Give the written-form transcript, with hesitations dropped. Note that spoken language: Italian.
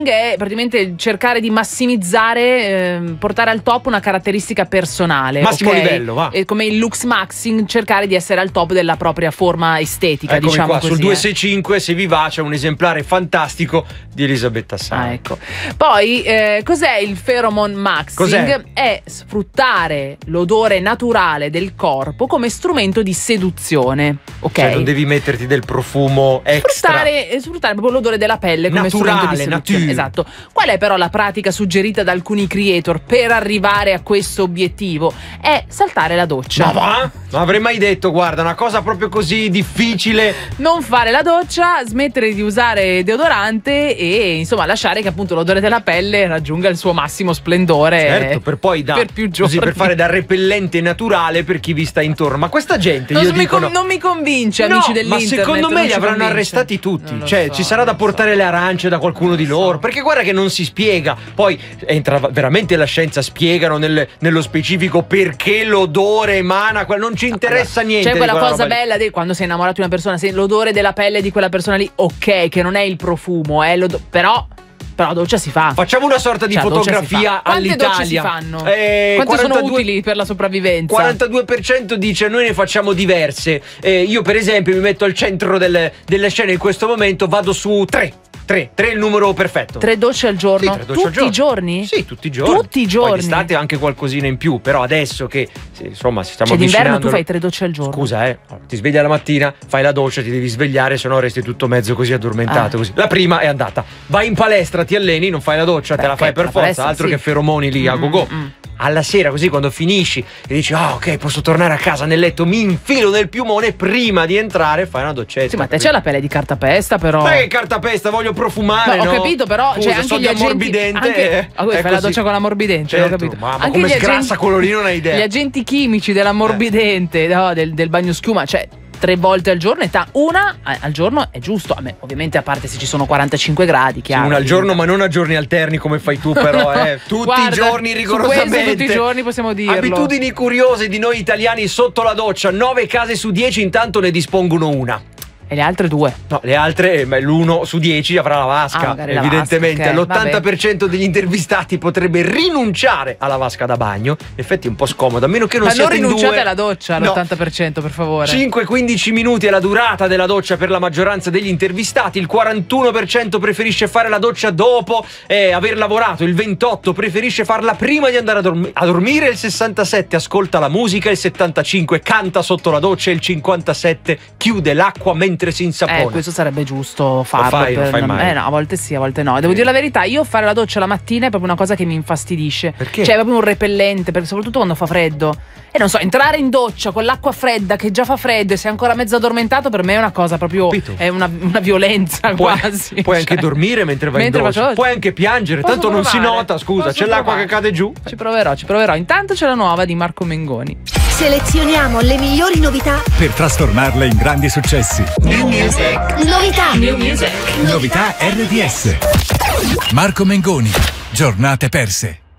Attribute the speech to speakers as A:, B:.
A: è praticamente cercare di massimizzare, portare al top una caratteristica personale.
B: Massimo livello, va.
A: E come il lux maxing, cercare di essere al top della propria forma estetica.
B: Eccomi
A: diciamo
B: qua,
A: così.
B: sul 265, se vi va, c'è un esemplare fantastico di Elisabetta Sala.
A: Ecco. Poi, cos'è il pheromone maxing?
B: Cos'è?
A: È sfruttare l'odore naturale del corpo come strumento di seduzione. Ok.
B: Cioè non devi metterti del profumo extra.
A: Sfruttare proprio l'odore della pelle come strumento di seduzione. Esatto. Qual è però la pratica suggerita da alcuni creator per arrivare a questo obiettivo? È saltare la doccia.
B: Ma va? Non avrei mai detto, guarda, una cosa proprio così difficile.
A: Non fare la doccia, smettere di usare deodorante e insomma lasciare che appunto l'odore della pelle raggiunga il suo massimo splendore.
B: Certo, per poi
A: per più giorni.
B: Così, per fare da repellente naturale per chi vi sta intorno. Ma questa gente
A: non mi convince, amici dell'internet.
B: Ma secondo me li avranno arrestati tutti. Cioè ci sarà da portare le arance da qualcuno di loro. Perché guarda che non si spiega. Poi entra veramente la scienza, spiegano nello specifico perché l'odore emana. Non ci interessa niente.
A: C'è quella cosa bella quando sei innamorato di una persona, se l'odore della pelle di quella persona lì, ok, che non è il profumo, è l'odore, però la doccia si fa.
B: Facciamo una sorta di fotografia all'Italia.
A: Quante docce si fanno? Quante sono utili per la sopravvivenza?
B: 42% dice noi ne facciamo diverse. Io per esempio mi metto al centro delle scene in questo momento, vado su 3 è il numero perfetto.
A: 3 docce al giorno?
B: Sì, 3 docce al giorno.
A: I giorni?
B: Sì, tutti i giorni.
A: Tutti i giorni.
B: Poi d'estate anche qualcosina in più, però adesso che insomma ci stiamo
A: d'inverno
B: avvicinando.
A: tu fai 3 docce al giorno.
B: Scusa, ti svegli alla mattina, fai la doccia, ti devi svegliare, sennò resti tutto mezzo così addormentato. Così. La prima è andata. Vai in palestra, ti alleni, non fai la doccia, te la fai per forza, altro che feromoni lì a go-go. Alla sera, così quando finisci e dici ok, posso tornare a casa nel letto, mi infilo nel piumone, prima di entrare fai una doccetta.
A: Sì, ma te c'è la pelle di cartapesta, però.
B: Ma che cartapesta, voglio profumare.
A: No, ho capito, però
B: scusa,
A: c'è anche
B: gli ammorbidente.
A: Fai la doccia con l'ammorbidente,
B: certo,
A: ho capito.
B: Ma
A: anche
B: come sgrassa quello lì non hai idea.
A: Gli agenti chimici dell'ammorbidente, del bagno schiuma, cioè 3 volte al giorno, una al giorno è giusto. A me, ovviamente, a parte se ci sono 45 gradi, chiaro.
B: Sì, una al giorno, ma non a giorni alterni come fai tu, però, tutti i giorni rigorosamente.
A: Tutti i giorni possiamo dirlo.
B: Abitudini curiose di noi italiani sotto la doccia. 9 case su 10 intanto ne dispongono una.
A: E le altre 2?
B: No, le altre, l'1 su 10 avrà la vasca, evidentemente.
A: La vasca, okay,
B: l'80% degli intervistati potrebbe rinunciare alla vasca da bagno. In effetti è un po' scomodo, a meno che non siate in due.
A: Ma non rinunciate alla doccia, all'80%, per favore.
B: 5-15 minuti è la durata della doccia per la maggioranza degli intervistati. Il 41% preferisce fare la doccia dopo aver lavorato. Il 28% preferisce farla prima di andare a dormire. Il 67% ascolta la musica. Il 75% canta sotto la doccia. Il 57% chiude l'acqua mentre si insapona.
A: Questo sarebbe giusto farlo.
B: Lo fai mai.
A: No, a volte sì, a volte no. Devo dire la verità, io fare la doccia la mattina è proprio una cosa che mi infastidisce.
B: Perché?
A: Cioè è proprio un repellente, perché soprattutto quando fa freddo. E non so, entrare in doccia con l'acqua fredda che già fa freddo e sei ancora mezzo addormentato, per me è una cosa proprio, è una violenza quasi.
B: Puoi anche dormire mentre vai in doccia. Puoi anche piangere, tanto non si nota, scusa, c'è l'acqua che cade giù.
A: Ci proverò. Intanto c'è la nuova di Marco Mengoni.
C: Selezioniamo le migliori novità
D: per trasformarle in grandi successi.
C: New Music. Novità.
D: New Music. Novità RDS. Marco Mengoni. Giornate perse.